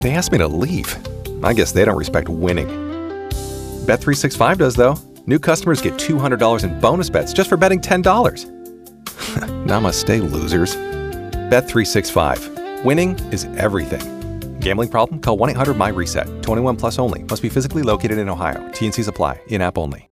They asked me to leave. I guess they don't respect winning. Bet365 does, though. New customers get $200 in bonus bets just for betting $10. Namaste, losers. Bet365. Winning is everything. Gambling problem? Call 1-800-MY-RESET. 21 plus only. Must be physically located in Ohio. T&Cs apply. In-app only.